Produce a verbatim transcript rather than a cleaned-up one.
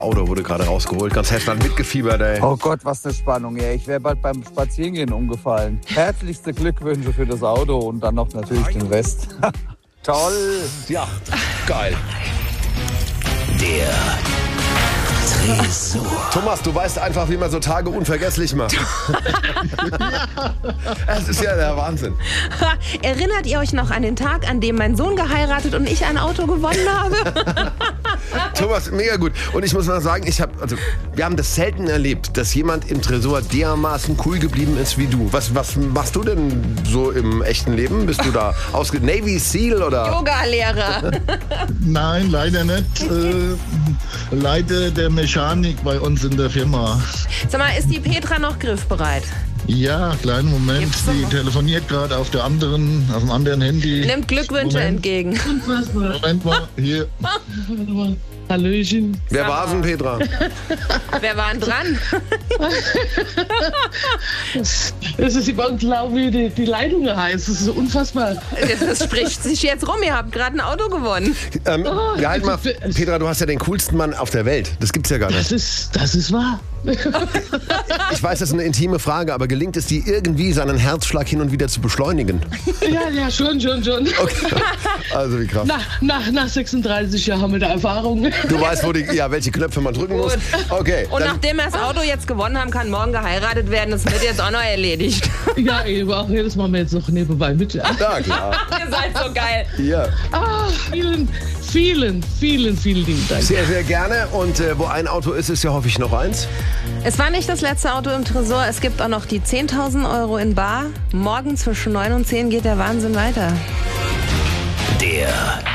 Auto wurde gerade rausgeholt. Ganz Hessland mitgefiebert, ey. Oh Gott, was eine Spannung, ey. Ich wäre bald beim Spazierengehen umgefallen. Herzlichste Glückwünsche für das Auto und dann noch natürlich den Rest. Toll. Ja, geil. Der Tresor. Thomas, du weißt einfach, wie man so Tage unvergesslich macht. Es ist ja der Wahnsinn. Erinnert ihr euch noch an den Tag, an dem mein Sohn geheiratet und ich ein Auto gewonnen habe? Thomas, mega gut. Und ich muss mal sagen, ich habe, also, wir haben das selten erlebt, dass jemand im Tresor dermaßen cool geblieben ist wie du. Was, was machst du denn so im echten Leben? Bist du da ausge Navy Seal oder? Yoga-Lehrer. Nein, leider nicht. Äh, Leiter der Mechanik bei uns in der Firma. Sag mal, ist die Petra noch griffbereit? Ja, kleinen Moment. Gibt's doch Sie noch? telefoniert gerade auf der anderen, auf dem anderen Handy. Nimmt Glückwünsche Moment. entgegen. Moment mal, hier. Hallöchen. Wer war denn, Petra? Wer war denn dran? Es ist überhaupt klar, wie die, die Leitung heißt. Das ist so unfassbar. Das spricht sich jetzt rum. Ihr habt gerade ein Auto gewonnen. Ähm, Oh, ja, halt mal, das ist- Petra, du hast ja den coolsten Mann auf der Welt. Das gibt's ja gar nicht. Das ist, das ist wahr. Ich weiß, das ist eine intime Frage, aber gelingt es dir irgendwie, seinen Herzschlag hin und wieder zu beschleunigen? Ja, ja, schon, schon, schon. Okay. Also wie krass. Nach, nach, nach sechsunddreißig Jahren mit der Erfahrung. Du weißt, wo die, ja, welche Knöpfe man drücken muss. Gut. Okay. Und dann- nachdem wir das Auto jetzt gewonnen haben, kann morgen geheiratet werden. Das wird jetzt auch noch erledigt. Ja, eben, auch jedes Mal jetzt noch nebenbei mit. Ja. Ja, klar. Ihr seid so geil. Ja. Ah, vielen, vielen, vielen, vielen lieben Dank. Sehr, sehr gerne. Und äh, wo ein Auto ist, ist ja hoffe ich noch eins. Es war nicht das letzte Auto im Tresor. Es gibt auch noch die zehntausend Euro in bar. Morgen zwischen neun und zehn geht der Wahnsinn weiter. Der